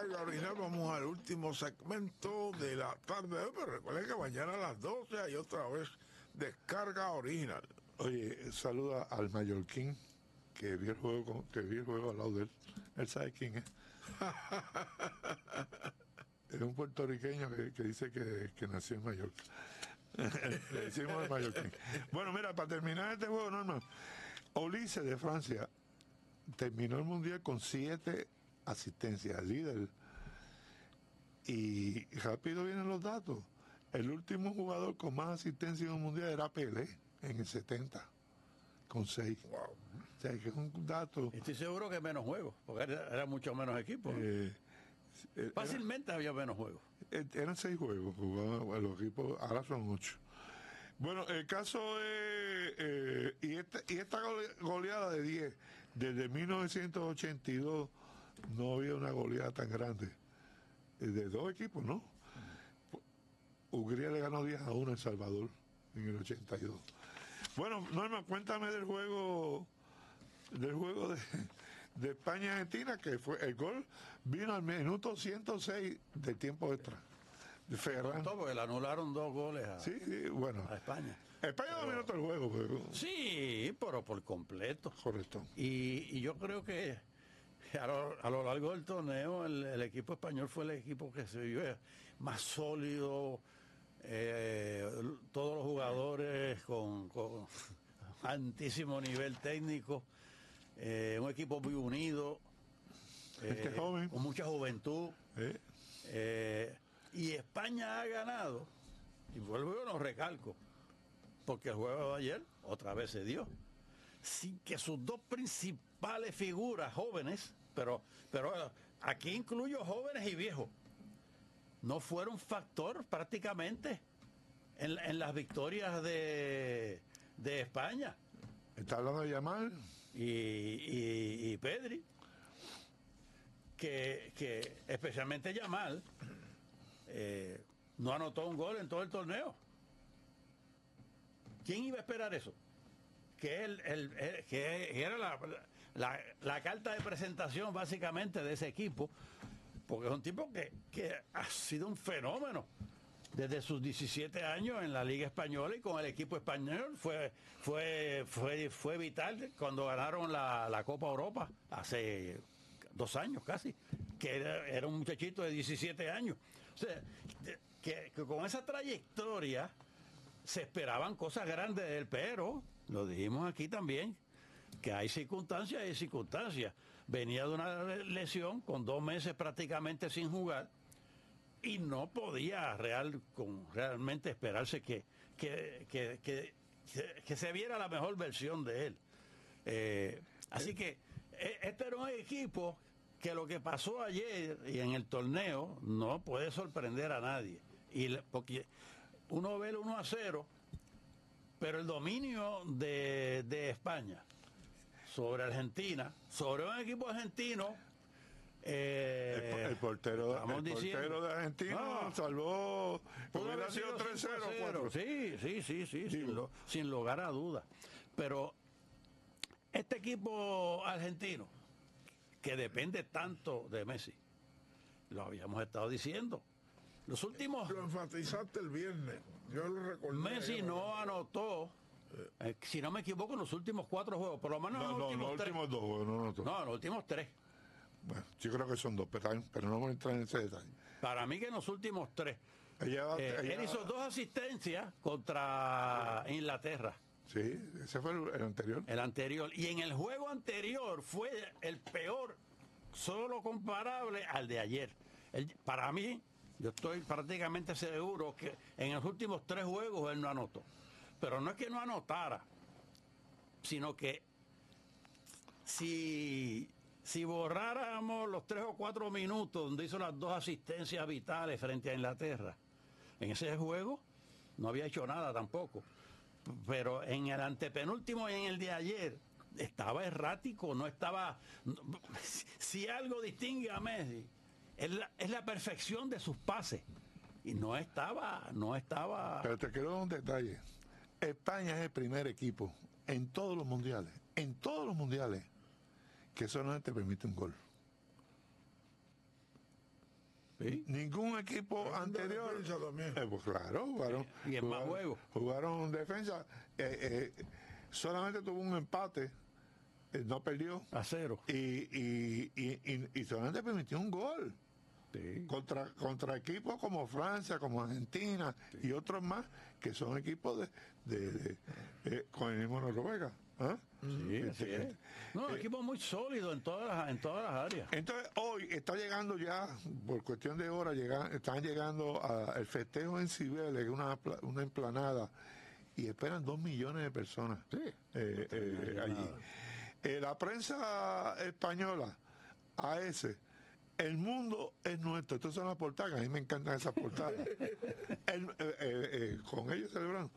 Descarga Original. Vamos al último segmento de la tarde de hoy, pero recuerden que mañana a las 12 hay otra vez Descarga Original. Oye, saluda al mallorquín que vi el juego al lado de él. Él sabe quién es. Es un puertorriqueño que dice que nació en Mallorca. Le decimos el mallorquín. Bueno, mira, para terminar este juego, Norma, Olise de Francia terminó el mundial con 7 asistencias, líder. Y rápido vienen los datos. El último jugador con más asistencias en un mundial era Pelé, en el 70, con 6. Wow. O sea, que es un dato. Estoy seguro que menos juegos, porque era mucho menos equipos. Fácilmente había menos juegos. Eran 6 juegos, jugaban los equipos, ahora son 8. Bueno, el caso es, y esta goleada de 10, desde 1982 no había una goleada tan grande, de 2 equipos, ¿no? Hungría le ganó 10-1 a El Salvador en el 82. Bueno, Norma, cuéntame del juego de España-Argentina, que fue el gol vino al minuto 106 del tiempo extra de Ferran. Porque le anularon 2 goles a España. España dominó todo el juego, pero... Sí, pero por completo. Correcto. Y yo creo que a lo largo del torneo el equipo español fue el equipo que se vio más sólido, todos los jugadores con altísimo nivel técnico, un equipo muy unido, joven, con mucha juventud. Y España ha ganado, y vuelvo y lo recalco, porque el juego de ayer otra vez se dio, sin que sus 2 principales figuras jóvenes, pero aquí incluyo jóvenes y viejos, no fueron factor prácticamente en las victorias de España. Está hablando de Yamal y Pedri, que especialmente Yamal no anotó un gol en todo el torneo. ¿Quién iba a esperar eso? Que era la carta de presentación básicamente de ese equipo, porque es un tipo que ha sido un fenómeno desde sus 17 años en la Liga Española, y con el equipo español fue vital cuando ganaron la Copa Europa hace 2 años casi, que era un muchachito de 17 años. O sea, que con esa trayectoria se esperaban cosas grandes de él, pero lo dijimos aquí también, que hay circunstancias y circunstancias. Venía de una lesión con 2 meses prácticamente sin jugar, y no podía realmente esperarse que se viera la mejor versión de él. Así que este era un equipo que lo que pasó ayer y en el torneo no puede sorprender a nadie. Porque uno ve el 1-0, pero el dominio de España sobre Argentina, sobre un equipo argentino, el portero de Argentina salvó, hubiera sido 3-0 o 4. Sí, sin lugar a dudas. Pero este equipo argentino, que depende tanto de Messi, lo habíamos estado diciendo, los últimos... Lo enfatizaste el viernes, yo lo recordé. Messi no anotó, si no me equivoco, en los últimos 4 juegos, por lo menos en los últimos 3. Últimos 2 juegos no anotó. No, en los últimos 3. Bueno, yo creo que son 2, pero no vamos a entrar en ese detalle. Para mí que en los últimos 3. Él hizo 2 asistencias contra Inglaterra. Sí, ese fue el anterior. El anterior. Y en el juego anterior fue el peor, solo comparable al de ayer. Para mí, yo estoy prácticamente seguro que en los últimos 3 juegos él no anotó. Pero no es que no anotara, sino que si borráramos los 3 o 4 minutos donde hizo las 2 asistencias vitales frente a Inglaterra, en ese juego no había hecho nada tampoco. Pero en el antepenúltimo y en el de ayer estaba errático, no estaba... Si algo distingue a Messi, es la perfección de sus pases. Y no estaba... Pero te quiero dar un detalle. España es el primer equipo en todos los mundiales, que solamente permite un gol. Sí. Ningún equipo anterior. Defensa también. Pues claro, jugaron. Y en más juegos. Jugaron defensa. Solamente tuvo un empate. No perdió. A 0. Y solamente permitió un gol. Sí. Contra equipos como Francia, como Argentina y otros más que son equipos con el mismo Noruega. ¿Ah? Sí, así es. No, equipo muy sólido en todas las áreas. Entonces hoy está llegando ya, por cuestión de hora, están llegando al festejo en Cibeles, que es una emplanada, y esperan 2 millones de personas allí. La prensa española, AS, el mundo es nuestro. Estas son las portadas, a mí me encantan esas portadas. Con ellos celebrando.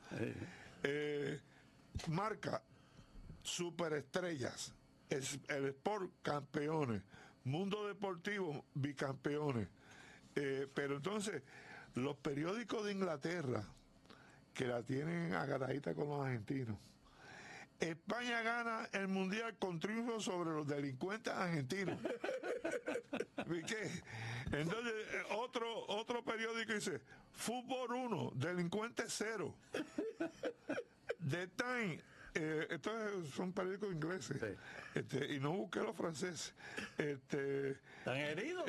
Marca, superestrellas, el Sport campeones, Mundo Deportivo bicampeones. Pero entonces, los periódicos de Inglaterra, que la tienen agarradita con los argentinos, España gana el mundial con triunfo sobre los delincuentes argentinos. ¿Qué? Entonces, otro periódico dice: Fútbol 1, delincuentes 0. The Times, estos son periódicos ingleses, sí. Y no busqué los franceses. ¿Están heridos?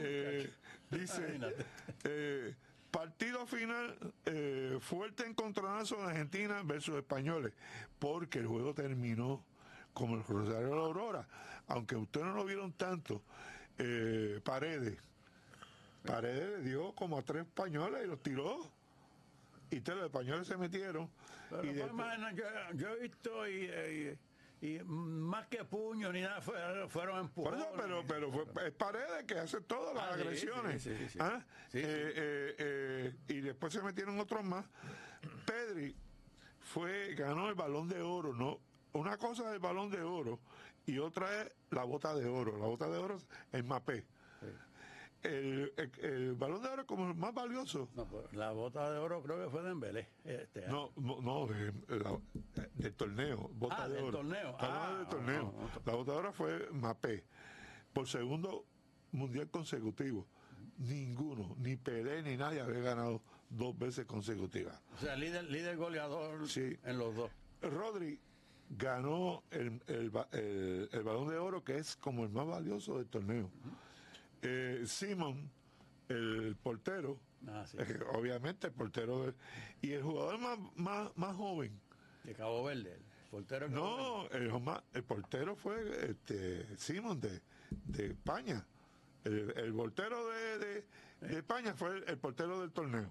Dice, partido final, fuerte encontronazo de Argentina versus españoles, porque el juego terminó como el Rosario de la Aurora, aunque ustedes no lo vieron tanto. Paredes le dio como a 3 españoles y los tiró, y los españoles se metieron. Pero y yo he visto y más que puño ni nada fueron empujones. Pero es Paredes que hace todas las agresiones. Sí. ¿Ah? Sí. Y después se metieron otros más. Pedri ganó el Balón de Oro, ¿no? Una cosa es el Balón de Oro y otra es la Bota de Oro. La Bota de Oro es Mbappé. Sí. El Balón de Oro es como el más valioso. No, pues la Bota de Oro creo que fue de Dembélé. No, del torneo. Bota de del Oro. Torneo. Del torneo. No. La Bota de Oro fue Mbappé. Por segundo mundial consecutivo. Ninguno, ni Pelé ni nadie había ganado 2 veces consecutivas. O sea, líder goleador sí. En los 2. Rodri ganó el Balón de Oro, que es como el más valioso del torneo. Simon, el portero, sí. obviamente el portero y el jugador más joven de Cabo Verde, el portero. No, el portero fue Simon de España. El portero de España fue el portero del torneo.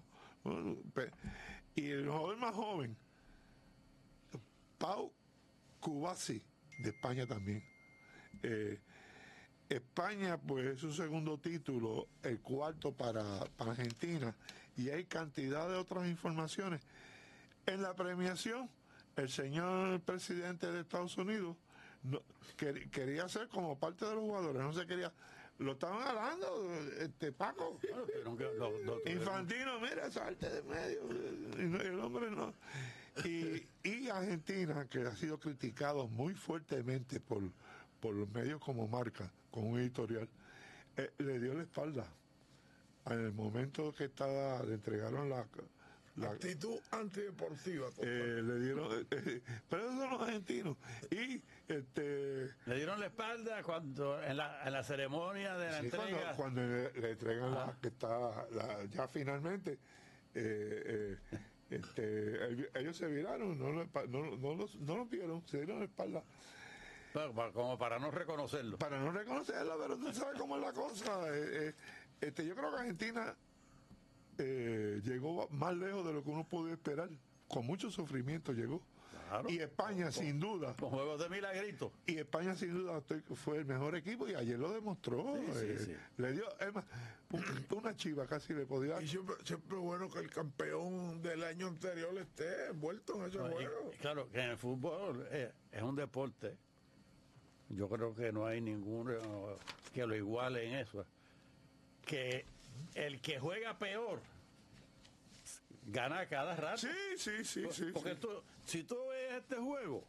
Y el jugador más joven, Pau Cubasi, de España también. España, pues, es su segundo título, el cuarto para Argentina, y hay cantidad de otras informaciones. En la premiación, el señor presidente de Estados Unidos quería ser como parte de los jugadores, no se quería. Lo estaban hablando, Paco. Infantino, mira, salte de medio. Y el hombre no. Y Argentina, que ha sido criticado muy fuertemente por los medios como Marca, con un editorial, le dio la espalda. En el momento que le entregaron la actitud antideportiva. Le dieron, pero esos son los argentinos. Y le dieron la espalda cuando en la ceremonia de la entrega. Cuando le entregan que está ya finalmente. Ellos se viraron, no los vieron, se dieron la espalda. Como para no reconocerlo. Para no reconocerlo, pero tú sabes cómo es la cosa. Yo creo que Argentina llegó más lejos de lo que uno podía esperar. Con mucho sufrimiento llegó. Claro. Y España, sin duda. Con juegos de milagrito. Y España, sin duda, fue el mejor equipo y ayer lo demostró. Sí. Le dio, además, una chiva casi le podía. Y siempre bueno que el campeón del año anterior esté envuelto en ese juego. Claro, que en el fútbol es un deporte. Yo creo que no hay ninguno que lo iguale en eso. Que el que juega peor gana cada rato. Sí. Porque si tú ves este juego,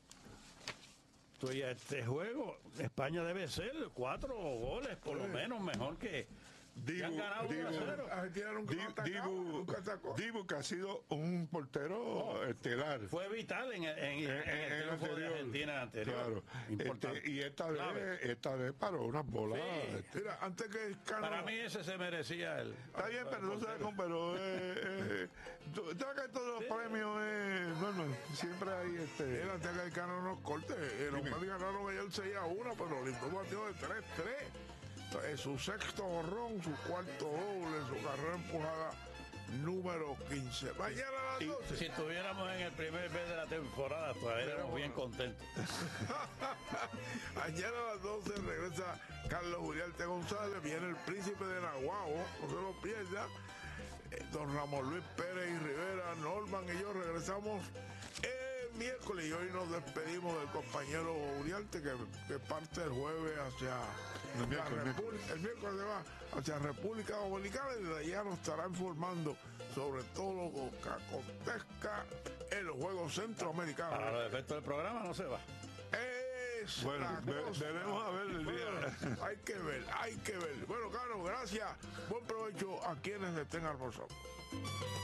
España debe ser 4 goles por lo menos mejor que Y han ganado 1-0. Argentina nunca atacó. Dibu, que ha sido un portero estelar. Fue vital en el triunfo de Argentina anterior. Claro. Importante. Y esta vez paró unas bolas. Sí. Mira, antes que el Cano... Para mí ese se merecía el... Está bien, pero no sabes cómo, pero que todos los premios normal. Siempre hay Mira, antes que el Cano nos corte. Los Mets ganaron ayer 6-1, pero Lindor batió de 3-3. Es su sexto jorrón, su cuarto doble, su carrera empujada número 15. Mañana a las 12. Si estuviéramos en el primer mes de la temporada, estaríamos bien contentos. Mañana a las 12 regresa Carlos Uriarte González, viene el príncipe de Nahuatl, no se lo pierda. Don Ramón Luis Pérez y Rivera, Norman y yo regresamos el miércoles y hoy nos despedimos del compañero Uriarte que parte el jueves hacia el miércoles se va hacia República Dominicana y de allá nos estará informando sobre todo lo que acontezca en los Juegos Centroamericanos. Para los efectos del programa no se va. Bueno, veremos a ver el día. Hay que ver. Bueno, Cano, gracias. Buen provecho a quienes estén almorzando.